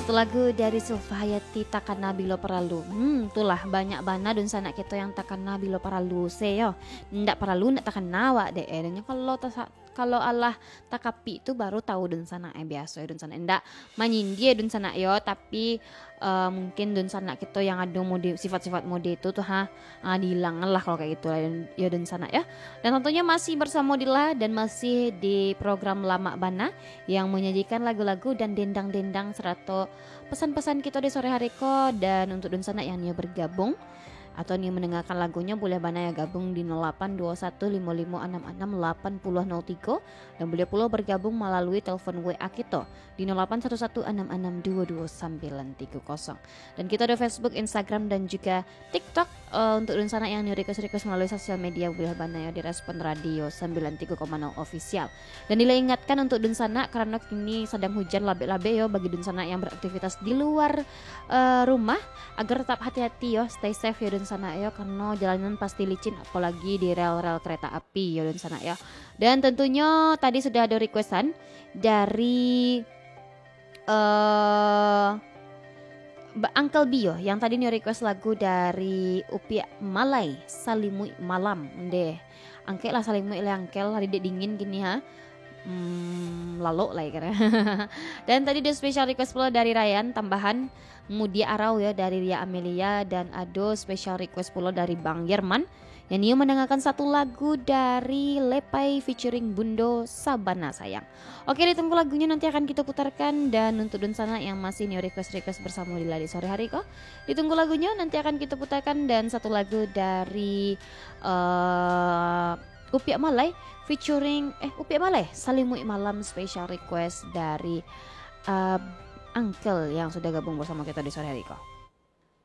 satu lagu dari Sulfa Hayati Takkan Nabilo Paralu. Itulah banyak bana dun sana kita yang takkan Nabilo Paralu seyo. Ndak paralu ndak takkan nawa deh. Kalau Allah takapi itu baru tahu dun sana biasa dun sana ndak manyindi dun sana yo tapi mungkin dun sana kita yang ada mode sifat-sifat mode itu tuh dihilangan lah kalau kayak gitu lah ya dun sana ya. Dan tentunya masih bersama Dila dan masih di program Lama Bana yang menyajikan lagu-lagu dan dendang-dendang serta pesan-pesan kita di sore hari ko. Dan untuk dun sana yang nia bergabung atau nih mendengarkan lagunya boleh bana ya gabung di 082155668003 dan boleh pula bergabung melalui telepon WA kita di 081166222930. Dan kita ada Facebook, Instagram dan juga TikTok. Untuk dun sana yang request melalui sosial media boleh bana ya direspon radio 93,0 official. Dan nilai ingatkan untuk dun sana karena kini sedang hujan labe-labe yo bagi dun sana yang beraktivitas di luar rumah agar tetap hati-hati yo, stay safe ya dun sana ya karena jalanan pasti licin apalagi di rel-rel kereta api ya dun sana ya. Dan tentunya tadi sudah ada requestan dari Uncle Bio yang tadi nih request lagu dari Upia Malay Salimui Malam deh. Angkel lah Salimui le angkel hari dingin gini lalu lah ya karena. Dan tadi ada special request pula dari Ryan tambahan Mudia Arau ya dari Ria Amelia dan ada special request pula dari Bang Yerman yang dia mendengarkan satu lagu dari Lepai featuring Bundo Sabana sayang. Oke, ditunggu lagunya nanti akan kita putarkan. Dan untuk dun sana yang masih nih request bersama Dila di sore hari kok ditunggu lagunya nanti akan kita putarkan. Dan satu lagu dari Upia Malay featuring Upia Malay Salimui Malam special request dari Uncle yang sudah gabung bersama kita di sore hari kok.